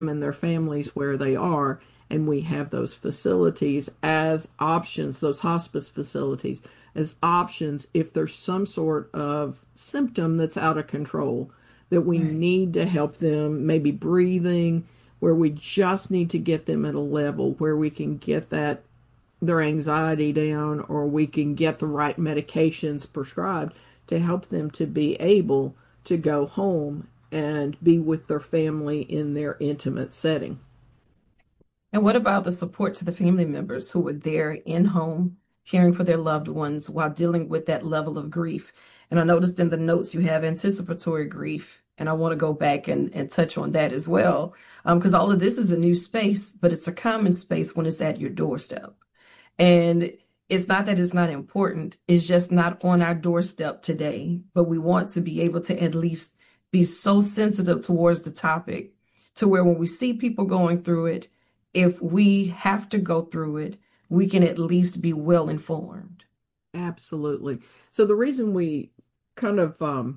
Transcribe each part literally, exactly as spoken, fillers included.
and their families where they are. And we have those facilities as options, those hospice facilities as options if there's some sort of symptom that's out of control that we Right. need to help them, maybe breathing, where we just need to get them at a level where we can get that their anxiety down, or we can get the right medications prescribed to help them to be able to go home and be with their family in their intimate setting. And what about the support to the family members who were there in home, caring for their loved ones while dealing with that level of grief? And I noticed in the notes you have anticipatory grief, and I want to go back and, and touch on that as well, because um, all of this is a new space, but it's a common space when it's at your doorstep. And it's not that it's not important, it's just not on our doorstep today. But we want to be able to at least be so sensitive towards the topic to where when we see people going through it, if we have to go through it, we can at least be well informed. Absolutely. So the reason we kind of um,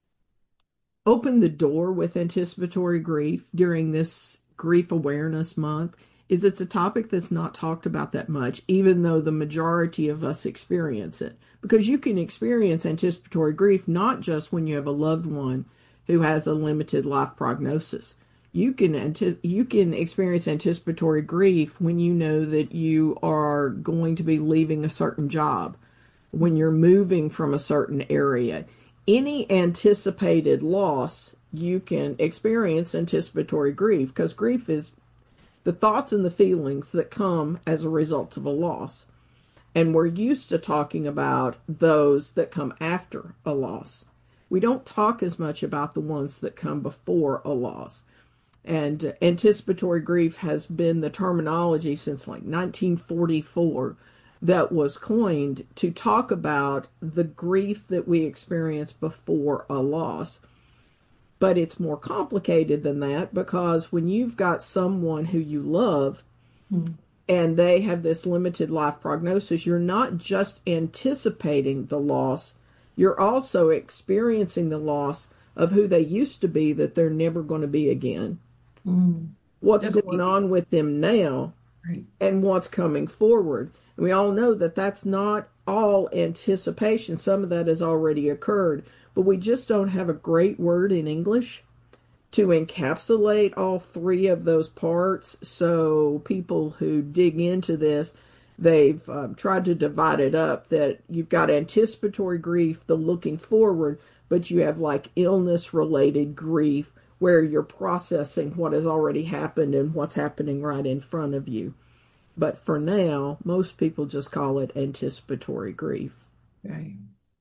opened the door with anticipatory grief during this grief awareness month is it's a topic that's not talked about that much, even though the majority of us experience it. Because you can experience anticipatory grief not just when you have a loved one who has a limited life prognosis. You can anti- you can experience anticipatory grief when you know that you are going to be leaving a certain job, when you're moving from a certain area. Any anticipated loss, you can experience anticipatory grief, because grief is the thoughts and the feelings that come as a result of a loss. And we're used to talking about those that come after a loss. We don't talk as much about the ones that come before a loss. And anticipatory grief has been the terminology since like nineteen forty-four that was coined to talk about the grief that we experience before a loss. But it's more complicated than that, because when you've got someone who you love Mm. and they have this limited life prognosis, you're not just anticipating the loss, you're also experiencing the loss of who they used to be that they're never going to be again. Mm. What's That's going deep, on with them now right? and what's coming forward. And we all know that that's not all anticipation. Some of that has already occurred, but we just don't have a great word in English to encapsulate all three of those parts. So people who dig into this, they've um, tried to divide it up, that you've got anticipatory grief, the looking forward, but you have like illness related grief where you're processing what has already happened and what's happening right in front of you. But for now, most people just call it anticipatory grief. Right.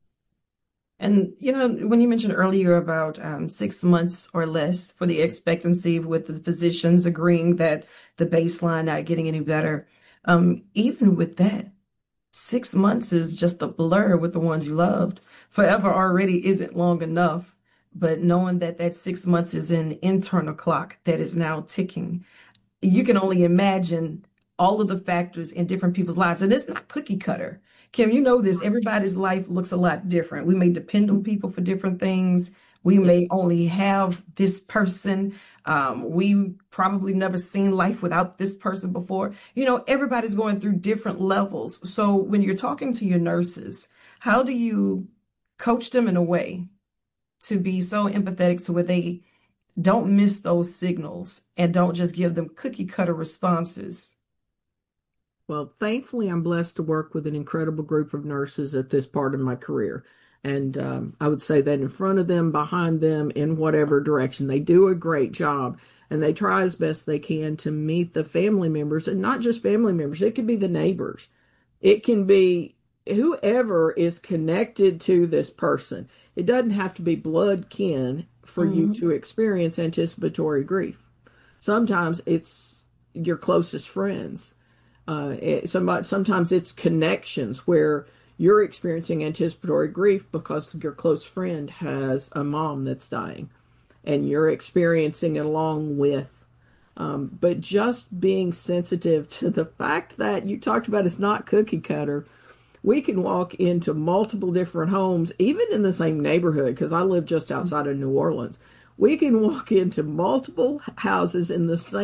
And you know, when you mentioned earlier about um, six months or less for the expectancy, with the physicians agreeing that the baseline not getting any better, um, even with that, six months is just a blur with the ones you loved. Forever already isn't long enough, but knowing that that six months is an internal clock that is now ticking, you can only imagine all of the factors in different people's lives. And it's not cookie cutter. Kim, you know this. Everybody's life looks a lot different. We may depend on people for different things. We may Yes. only have this person. Um, we probably never seen life without this person before. You know, everybody's going through different levels. So when you're talking to your nurses, how do you coach them in a way to be so empathetic to where they don't miss those signals and don't just give them cookie cutter responses? Well, thankfully, I'm blessed to work with an incredible group of nurses at this part of my career. And um, I would say that in front of them, behind them, in whatever direction, they do a great job, and they try as best they can to meet the family members, and not just family members. It could be the neighbors. It can be whoever is connected to this person. It doesn't have to be blood kin for you Mhm. to experience anticipatory grief. Sometimes it's your closest friends. Uh, it, somebody, sometimes it's connections where you're experiencing anticipatory grief because your close friend has a mom that's dying and you're experiencing it along with. Um, but just being sensitive to the fact that you talked about it's not cookie cutter. We can walk into multiple different homes, even in the same neighborhood, because I live just outside of New Orleans. We can walk into multiple houses in the same